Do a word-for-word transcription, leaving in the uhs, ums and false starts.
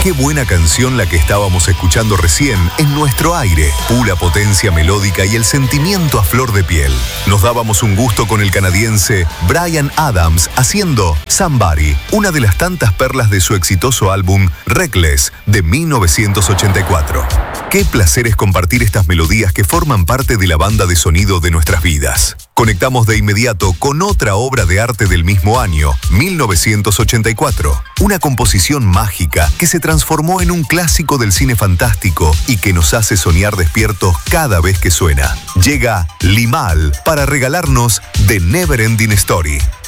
Qué buena canción la que estábamos escuchando recién en nuestro aire. Pura potencia melódica y el sentimiento a flor de piel. Nos dábamos un gusto con el canadiense Bryan Adams haciendo Somebody, una de las tantas perlas de su exitoso álbum Reckless de mil novecientos ochenta y cuatro. Qué placer es compartir estas melodías que forman parte de la banda de sonido de nuestras vidas. Conectamos de inmediato con otra obra de arte del mismo año, mil novecientos ochenta y cuatro. Una composición mágica que se transformó en un clásico del cine fantástico y que nos hace soñar despiertos cada vez que suena. Llega Limahl para regalarnos The Never Ending Story.